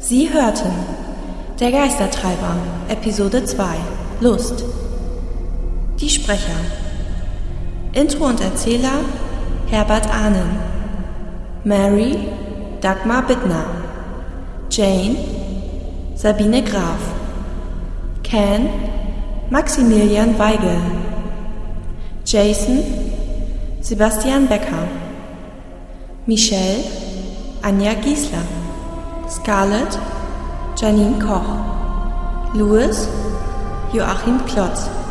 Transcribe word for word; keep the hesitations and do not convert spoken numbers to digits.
Sie hörten Der Geistertreiber, Episode zwei, Lust. Die Sprecher: Intro und Erzähler Herbert Ahnen, Mary Dagmar Bittner, Jane Sabine Graf, Ken Maximilian Weigel, Jason Sebastian Becker, Michelle Anja Giesler, Scarlett Janine Koch, Louis Joachim Klotz,